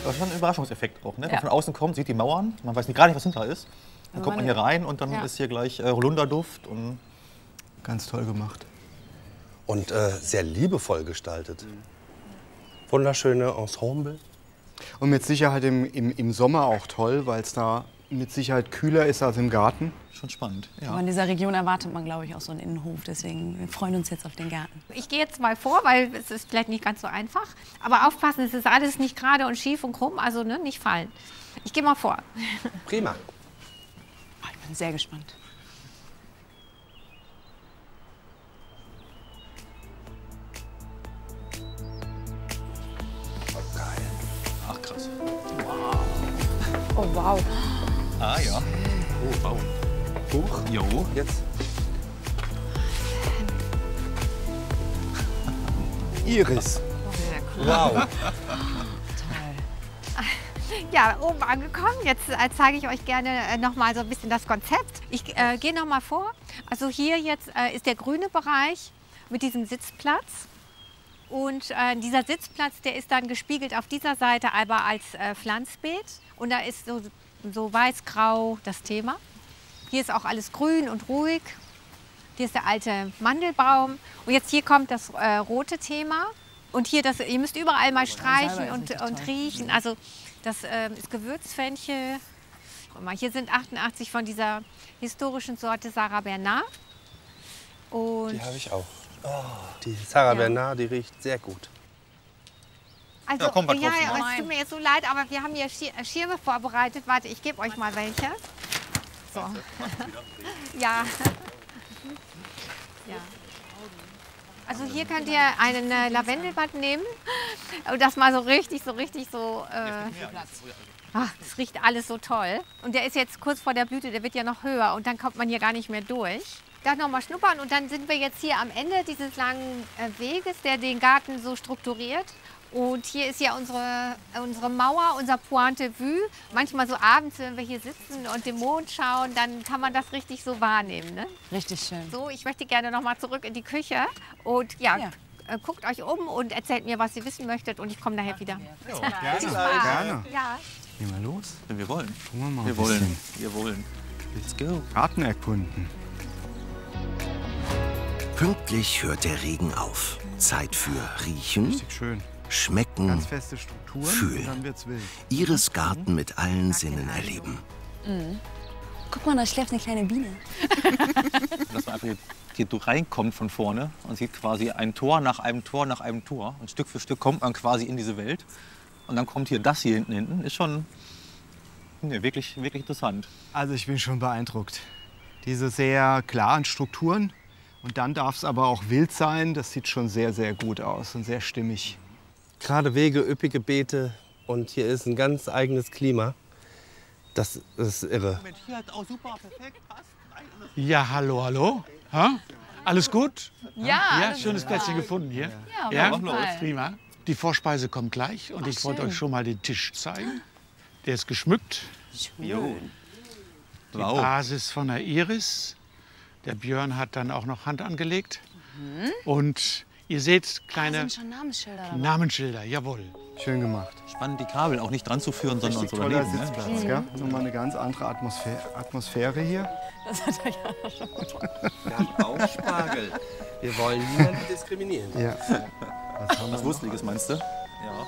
Das ist schon ein Überraschungseffekt auch, ne? Wenn man von außen kommt, sieht die Mauern, man weiß gar nicht, was hinter ist. Dann kommt man hier rein und dann ist hier gleich Holunderduft und ganz toll gemacht. Und sehr liebevoll gestaltet. Wunderschöne Ensemble. Und mit Sicherheit im Sommer auch toll, weil es da mit Sicherheit kühler ist als im Garten. Schon spannend. Ja. Aber in dieser Region erwartet man, glaube ich, auch so einen Innenhof. Deswegen wir freuen uns jetzt auf den Garten. Ich gehe jetzt mal vor, weil es ist vielleicht nicht ganz so einfach. Aber aufpassen, es ist alles nicht gerade und schief und krumm, also ne, nicht fallen. Ich gehe mal vor. Prima. Ich bin sehr gespannt. Ach krass. Oh wow. Ah ja. Oh wow. Huch. Jo. Jetzt. Iris. Wow. Ja, oben angekommen. Jetzt zeige ich euch gerne noch mal so ein bisschen das Konzept. Ich gehe noch mal vor. Also hier jetzt ist der grüne Bereich mit diesem Sitzplatz. Und dieser Sitzplatz, der ist dann gespiegelt auf dieser Seite aber als Pflanzbeet. Und da ist so weiß-grau das Thema. Hier ist auch alles grün und ruhig. Hier ist der alte Mandelbaum. Und jetzt hier kommt das rote Thema. Und hier, ihr müsst überall mal streichen und riechen. Also das ist Gewürzfenchel. Guck mal, hier sind 88 von dieser historischen Sorte Sarah Bernard. Und Die habe ich auch. Oh, die Sarah Bernard, die riecht sehr gut. also, Ja, komm, was drauf. es tut mir jetzt so leid, aber wir haben hier Schirme vorbereitet. Warte, ich gebe euch mal welche. So. Ja. Ja. Also hier könnt ihr einen Lavendelbad nehmen und das mal so richtig das riecht alles so toll. Und der ist jetzt kurz vor der Blüte, der wird ja noch höher und dann kommt man hier gar nicht mehr durch. Da noch mal schnuppern und dann sind wir jetzt hier am Ende dieses langen Weges, der den Garten so strukturiert. Und hier ist ja unsere Mauer, unser Point de Vue. Manchmal so abends, wenn wir hier sitzen und den Mond schauen, dann kann man das richtig so wahrnehmen. Ne? Richtig schön. So, ich möchte gerne noch mal zurück in die Küche. Und guckt euch um und erzählt mir, was ihr wissen möchtet. Und ich komme nachher wieder. Gerne. Ja. Gehen wir los? Wenn wir wollen. Gucken wir mal Wir ein wollen. bisschen. Wir wollen. Let's go. Garten erkunden. Pünktlich hört der Regen auf. Zeit für Riechen, Richtig schön. Schmecken, Ganz feste Strukturen Fühlen. und dann wird's wild. Iris Garten mit allen Sinnen erleben. Guck mal, da schläft eine kleine Biene. Dass man einfach hier reinkommt von vorne und sieht quasi ein Tor nach einem Tor nach einem Tor. Und Stück für Stück kommt man quasi in diese Welt. Und dann kommt hier das hier hinten. Ist schon wirklich, wirklich interessant. Also ich bin schon beeindruckt. Diese sehr klaren Strukturen. Und dann darf es aber auch wild sein. Das sieht schon sehr, sehr gut aus und sehr stimmig. Gerade Wege, üppige Beete und hier ist ein ganz eigenes Klima. Das ist irre. Mensch, hier hat auch super perfekt passt. Ja, hallo, hallo. Ha? Alles gut? Ja, Schönes Plätzchen gefunden hier. Ja, Prima. Die Vorspeise kommt gleich und ich wollte euch schon mal den Tisch zeigen. Der ist geschmückt. Jo. Die Wow. Basis von der Iris. Der Björn hat dann auch noch Hand angelegt. Und ihr seht kleine sind schon Namensschilder dabei. Namensschilder, jawohl. Schön gemacht. Spannend, die Kabel auch nicht dran zu führen, sondern so Toller daneben. Ne? Sitzplatz, gell? Nochmal eine ganz andere Atmosphäre hier. Das hat er ja schon gut. Wir haben auch Spargel. Wir wollen niemanden diskriminieren. Ja. Was Wurstliges meinst du? Ja.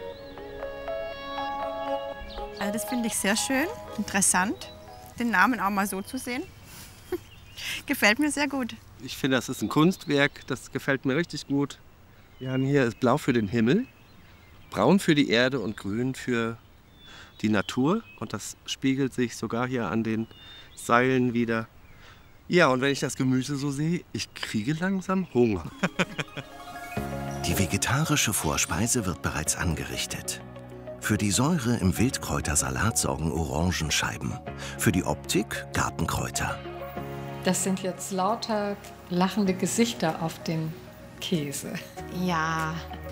Also das finde ich sehr schön, interessant, den Namen auch mal so zu sehen. Gefällt mir sehr gut. Ich finde, das ist ein Kunstwerk. Das gefällt mir richtig gut. Wir haben hier ist Blau für den Himmel, Braun für die Erde und Grün für die Natur. Und das spiegelt sich sogar hier an den Seilen wieder. Ja, und wenn ich das Gemüse so sehe, ich kriege langsam Hunger. Die vegetarische Vorspeise wird bereits angerichtet. Für die Säure im Wildkräutersalat sorgen Orangenscheiben. Für die Optik Gartenkräuter. Das sind jetzt lauter lachende Gesichter auf dem Käse. Ja.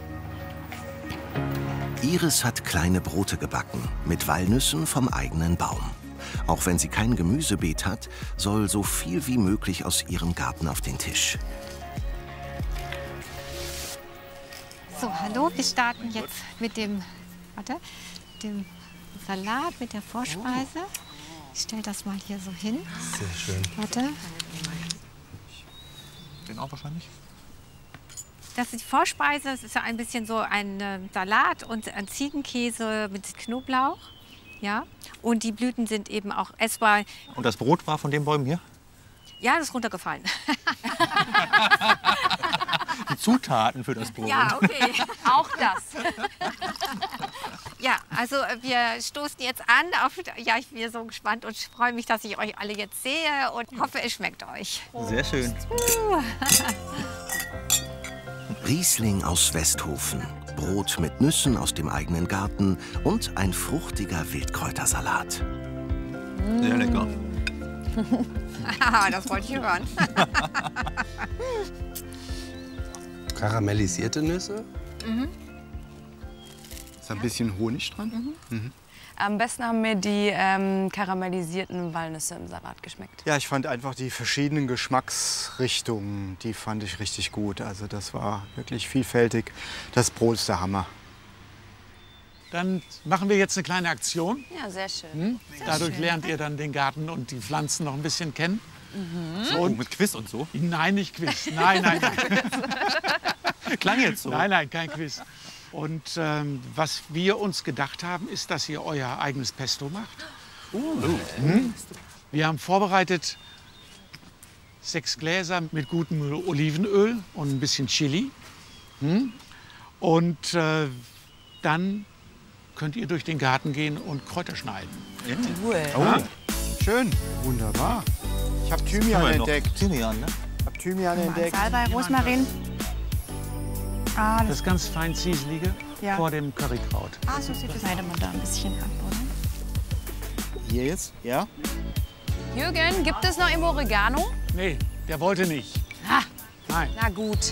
Iris hat kleine Brote gebacken mit Walnüssen vom eigenen Baum. Auch wenn sie kein Gemüsebeet hat, soll so viel wie möglich aus ihrem Garten auf den Tisch. So, hallo, wir starten jetzt mit dem dem Salat, mit der Vorspeise. Ich stelle das mal hier so hin. Sehr schön. Warte. Den auch wahrscheinlich? Das ist die Vorspeise. Das ist ja ein bisschen so ein Salat und ein Ziegenkäse mit Knoblauch. Ja. Und die Blüten sind eben auch essbar. Und das Brot war von den Bäumen hier? Ja, das ist runtergefallen. Die Zutaten für das Brot. Ja, okay. Auch das. Ja, also wir stoßen jetzt an auf, ja, ich bin so gespannt und freue mich, dass ich euch alle jetzt sehe und hoffe, es schmeckt euch. Sehr schön. Riesling aus Westhofen, Brot mit Nüssen aus dem eigenen Garten und ein fruchtiger Wildkräutersalat. Sehr lecker. Das wollte ich hören. Karamellisierte Nüsse. Ist ein bisschen Honig dran? Am besten haben mir die karamellisierten Walnüsse im Salat geschmeckt. Ja, ich fand einfach die verschiedenen Geschmacksrichtungen, die fand ich richtig gut. Also das war wirklich vielfältig. Das Brot ist der Hammer. Dann machen wir jetzt eine kleine Aktion. Ja, sehr schön. Dadurch lernt ihr dann den Garten und die Pflanzen noch ein bisschen kennen. So, Und mit Quiz und so? nein, nicht Quiz. Nein, nein, nein. Klang jetzt so. Nein, nein, kein Quiz. Und was wir uns gedacht haben, ist, dass ihr euer eigenes Pesto macht. Wir haben vorbereitet 6 Gläser mit gutem Olivenöl und ein bisschen Chili. Und dann könnt ihr durch den Garten gehen und Kräuter schneiden. Oh, schön, wunderbar. Ich habe Thymian entdeckt. Thymian, ne? Ich habe Thymian entdeckt. Salbei, Rosmarin. Ah, Das ganz fein zieselige Ja. vor dem Currykraut. so sieht es Schneide man da ein bisschen ab, oder? Hier jetzt, ja? Jürgen, gibt es noch im Oregano? Nee, der wollte nicht. Nein. Na gut.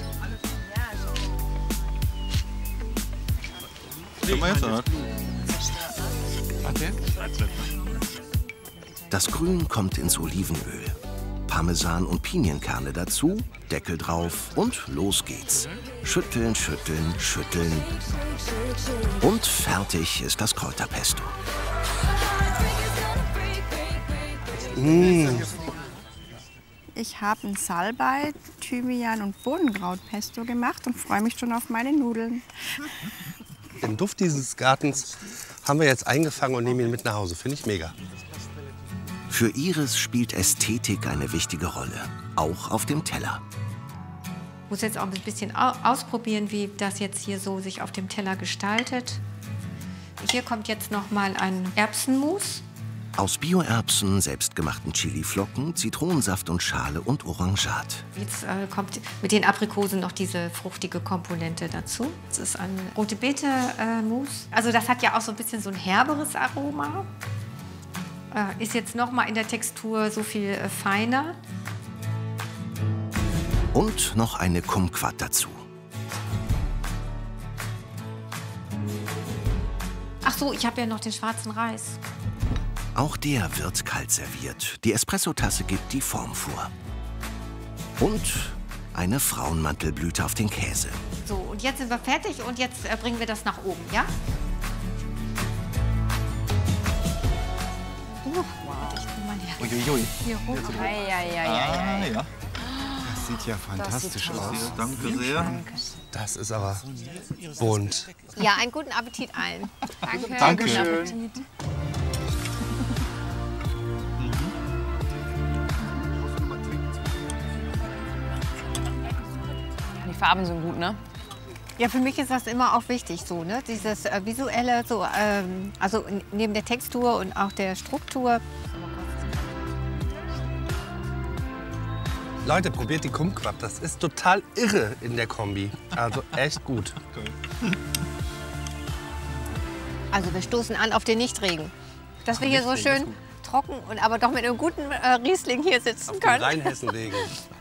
Können wir jetzt, oder? Warte. Das Grün kommt ins Olivenöl. Parmesan und Pinienkerne dazu, Deckel drauf und los geht's. Schütteln, schütteln, schütteln. Und fertig ist das Kräuterpesto. Ich habe ein Salbei, Thymian und Bohnenkrautpesto gemacht und freue mich schon auf meine Nudeln. Den Duft dieses Gartens haben wir jetzt eingefangen und nehmen ihn mit nach Hause. Finde ich mega. Für Iris spielt Ästhetik eine wichtige Rolle, auch auf dem Teller. Ich muss jetzt auch ein bisschen ausprobieren, wie das jetzt hier so sich auf dem Teller gestaltet. Hier kommt jetzt noch mal ein Erbsenmus. Aus Bio-Erbsen, selbstgemachten Chiliflocken, Zitronensaft und Schale und Orangat. Jetzt kommt mit den Aprikosen noch diese fruchtige Komponente dazu. Das ist ein rote Beete-Mousse. Also das hat ja auch so ein bisschen so ein herberes Aroma. Ist jetzt noch mal in der Textur so viel feiner. Und noch eine Kumquat dazu. Ach so, ich habe ja noch den schwarzen Reis. Auch der wird kalt serviert. Die Espressotasse gibt die Form vor. Und eine Frauenmantelblüte auf den Käse. So, und jetzt sind wir fertig und jetzt bringen wir das nach oben, ja? Uiuiui. Hier hoch. Ah, ja. Das sieht ja fantastisch aus. Danke sehr. Das ist aber bunt. Ja, einen guten Appetit allen. Danke. Dankeschön. Die Farben sind gut, ne? Ja, für mich ist das immer auch wichtig, so, ne? Dieses visuelle, so, also neben der Textur und auch der Struktur. Leute, probiert die Kumquat. Das ist total irre in der Kombi. Also echt gut. Also wir stoßen an auf den Nichtregen. Dass wir hier so schön trocken und aber doch mit einem guten Riesling hier sitzen können. Rheinhessen-Regen.